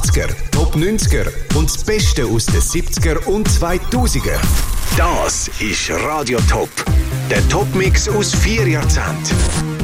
80er, Top 90er und das Beste aus den 70er und 2000er. Das ist Radio Top, der Top-Mix aus 4 Jahrzehnten.